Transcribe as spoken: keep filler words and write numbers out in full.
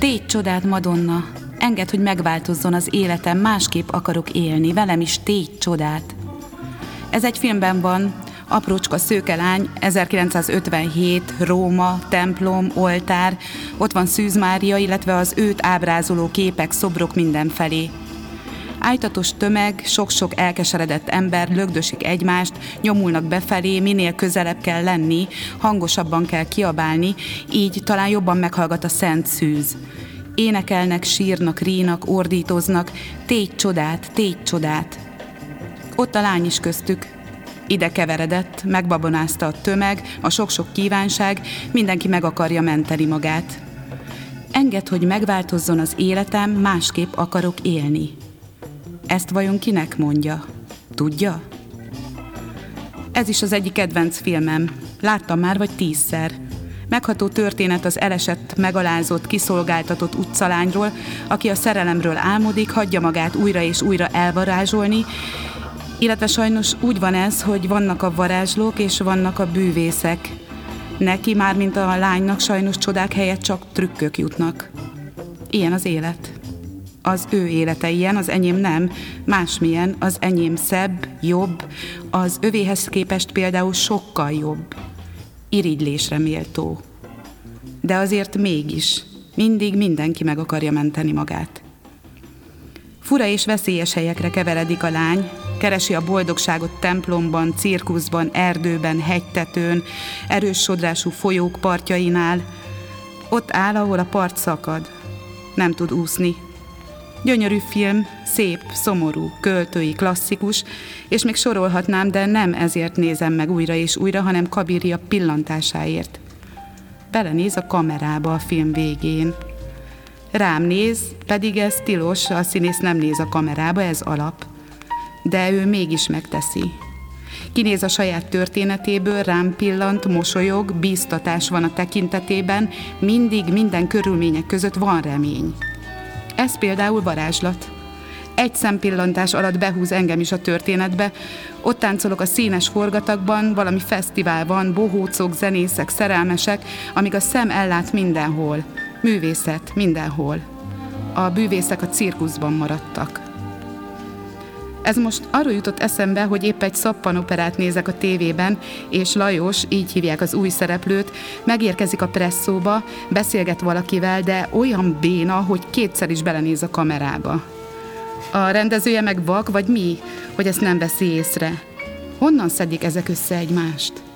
Tégy csodát, Madonna, engedd, hogy megváltozzon az életem, másképp akarok élni, velem is tégy csodát. Ez egy filmben van, aprócska szőke lány, ezerkilencszázötvenhét, Róma, templom, oltár, ott van Szűz Mária, illetve az őt ábrázoló képek, szobrok mindenfelé. Ájtatos tömeg, sok-sok elkeseredett ember lögdösik egymást, nyomulnak befelé, minél közelebb kell lenni, hangosabban kell kiabálni, így talán jobban meghallgat a szent szűz. Énekelnek, sírnak, rínak, ordítoznak, tégy csodát, tégy csodát. Ott a lány is köztük. Ide keveredett, megbabonázta a tömeg, a sok-sok kívánság, mindenki meg akarja menteni magát. Engedd, hogy megváltozzon az életem, másképp akarok élni. Ezt vajon kinek mondja? Tudja? Ez is az egyik kedvenc filmem. Láttam már vagy tízszer. Megható történet az elesett, megalázott, kiszolgáltatott utcalányról, aki a szerelemről álmodik, hagyja magát újra és újra elvarázsolni, illetve sajnos úgy van ez, hogy vannak a varázslók és vannak a bűvészek. Neki, már mint a lánynak, sajnos csodák helyett csak trükkök jutnak. Ilyen az élet. Az ő élete ilyen, az enyém nem, másmilyen, az enyém szebb, jobb, az övéhez képest például sokkal jobb. Irigylésre méltó. De azért mégis, mindig mindenki meg akarja menteni magát. Fura és veszélyes helyekre keveredik a lány, keresi a boldogságot templomban, cirkuszban, erdőben, hegytetőn, erős sodrású folyók partjainál. Ott áll, ahol a part szakad. Nem tud úszni. Gyönyörű film, szép, szomorú, költői, klasszikus, és még sorolhatnám, de nem ezért nézem meg újra és újra, hanem Kabiria pillantásáért. Belenéz a kamerába a film végén. Rám néz, pedig ez tilos, a színész nem néz a kamerába, ez alap. De ő mégis megteszi. Kinéz a saját történetéből, rám pillant, mosolyog, bíztatás van a tekintetében, mindig, minden körülmények között van remény. Ez például varázslat. Egy szempillantás alatt behúz engem is a történetbe, ott táncolok a színes forgatagban, valami fesztivál van, bohócok, zenészek, szerelmesek, amíg a szem ellát mindenhol. Művészet mindenhol. A bűvészek a cirkuszban maradtak. Ez most arról jutott eszembe, hogy épp egy szappanoperát nézek a tévében, és Lajos, így hívják az új szereplőt, megérkezik a presszóba, beszélget valakivel, de olyan béna, hogy kétszer is belenéz a kamerába. A rendezője meg vak, vagy mi, hogy ezt nem veszi észre? Honnan szedik ezek össze egymást?